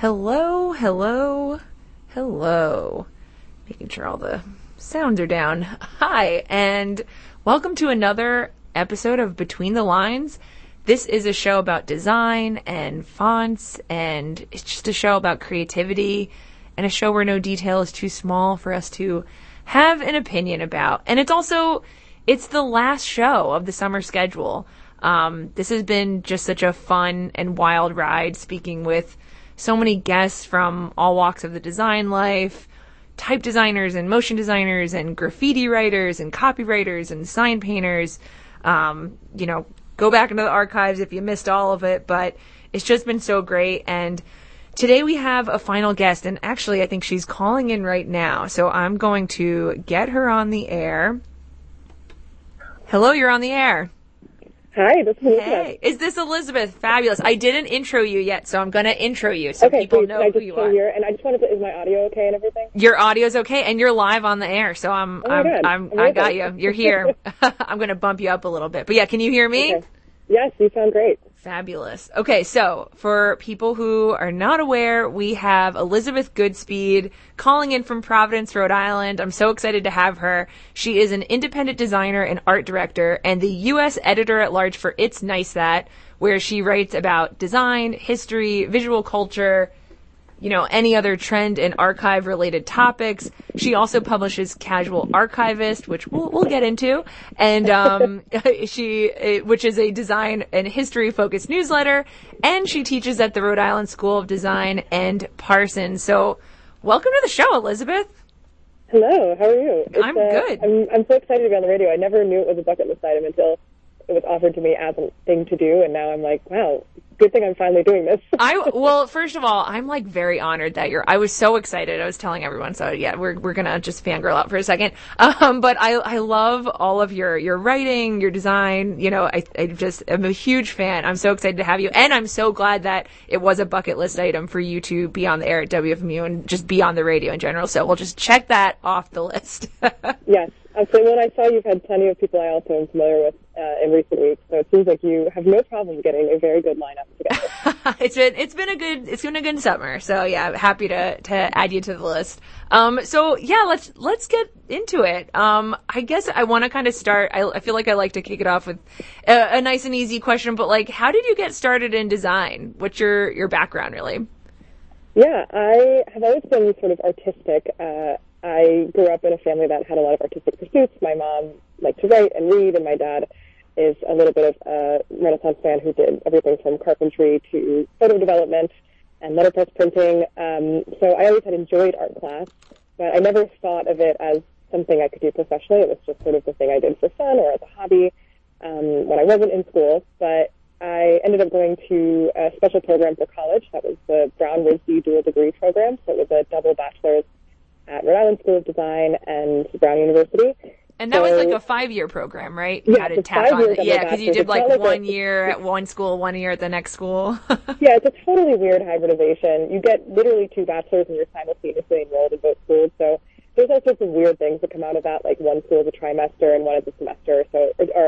Hello, hello, hello. Making sure all the sounds are down. Hi, and welcome to another episode of Between the Lines. This is a show about design and fonts, and it's just a show about creativity, and a show where no detail is too small for us to have an opinion about. And it's the last show of the summer schedule. This has been just such a fun and wild ride, speaking with so many guests from all walks of the design life, type designers and motion designers and graffiti writers and copywriters and sign painters. Go back into the archives if you missed all of it, but it's just been so great. And today we have a final guest, and actually I think she's calling in right now, so I'm going to get her on the air. Hello, you're on the air. Hi, this is Elizabeth. Hey, is this Elizabeth? Fabulous. I didn't intro you yet, so I'm going to intro you so people know who you are. Here, and I just wanted to, is my audio okay and everything? Your audio's okay, and you're live on the air, so I got you. You're here. I'm going to bump you up a little bit. But yeah, can you hear me? Okay. Yes, you sound great. Fabulous. Okay, so for people who are not aware, we have Elizabeth Goodspeed calling in from Providence, Rhode Island. I'm so excited to have her. She is an independent designer and art director and the U.S. editor-at-large for It's Nice That, where she writes about design, history, visual culture, any other trend and archive-related topics. She also publishes Casual Archivist, which we'll get into, and which is a design and history-focused newsletter, and she teaches at the Rhode Island School of Design and Parsons. So, welcome to the show, Elizabeth. Hello, how are you? I'm good. I'm so excited to be on the radio. I never knew it was a bucket list item until it was offered to me as a thing to do, and now I'm like, wow, good thing I'm finally doing this. Well, first of all, I'm like very honored that I was so excited. I was telling everyone, so yeah, we're gonna just fangirl out for a second. But I love all of your writing, your design. I'm a huge fan. I'm so excited to have you, and I'm so glad that it was a bucket list item for you to be on the air at WFMU and just be on the radio in general. So we'll just check that off the list. Yes. So when I saw you've had plenty of people I also am familiar with in recent weeks, so it seems like you have no problem getting a very good lineup together. It's been a good summer. So yeah, happy to add you to the list. So yeah, let's get into it. I guess I want to kind of start. I feel like I like to kick it off with a nice and easy question, but like, how did you get started in design? What's your background really? Yeah, I have always been sort of artistic. I grew up in a family that had a lot of artistic pursuits. My mom liked to write and read, and my dad is a little bit of a Renaissance man who did everything from carpentry to photo development and letterpress printing. So I always had enjoyed art class, but I never thought of it as something I could do professionally. It was just sort of the thing I did for fun or as a hobby when I wasn't in school. But I ended up going to a special program for college. That was the Brown-RISD dual degree program. So it was a double bachelor's at Rhode Island School of Design and Brown University. And that was like a 5-year program, right? Yeah, had to tack on because you did like 1 year at one school, 1 year at the next school. Yeah, it's a totally weird hybridization. You get literally 2 bachelors and you're simultaneously enrolled in both schools. So there's all sorts of weird things that come out of that, like one school is a trimester and one is a semester, or